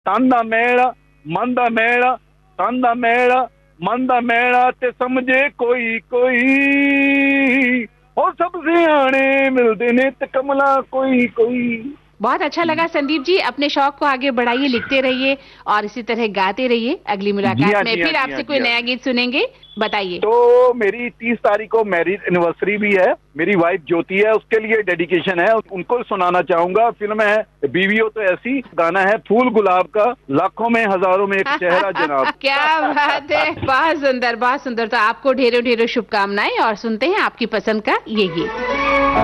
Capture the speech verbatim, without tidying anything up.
तन दा मेड़ा मन दा मेड़ा, तन दा मेड़ा मन दा मेड़ा ते समझे कोई कोई, हो सब सियाने मिलदे ने ते कमला कोई कोई। बहुत अच्छा लगा संदीप जी, अपने शौक को आगे बढ़ाइए, लिखते रहिए और इसी तरह गाते रहिए। अगली जी हाँ मुलाकात में जी हाँ फिर जी हाँ आपसे जी कोई हाँ। नया गीत सुनेंगे, बताइए। तो मेरी तीस तारीख को मैरिज एनिवर्सरी भी है, मेरी वाइफ ज्योति है, उसके लिए डेडिकेशन है, उनको सुनाना चाहूंगा। फिल्म है बीवी हो तो ऐसी, गाना है फूल गुलाब का, लाखों में हजारों में एक चेहरा जनाब। क्या बात है, बहुत सुंदर बहुत सुंदर। तो आपको ढेरों ढेरों शुभकामनाएं और सुनते हैं आपकी पसंद का ये गीत।